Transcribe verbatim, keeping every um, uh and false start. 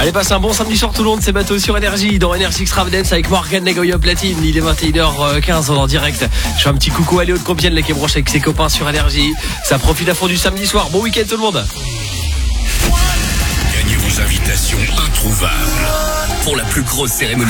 Allez, passe un bon samedi soir tout le monde, c'est bateau sur Énergie, dans Énergie Extravagance avec Morgan Legoyo Platine. Il est vingt et une heures quinze, on est en direct. Je fais un petit coucou à Léo de Compiègne, là, qui est branché avec ses copains sur Énergie. Ça profite à fond du samedi soir. Bon week-end tout le monde. Gagnez vos invitations introuvables pour la plus grosse cérémonie